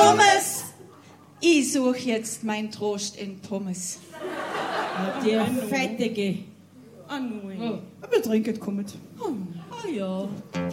Dummes. Ich suche jetzt meinen Trost in Pommes. Der Fettige. Wir trinken, kommt. Ah ja.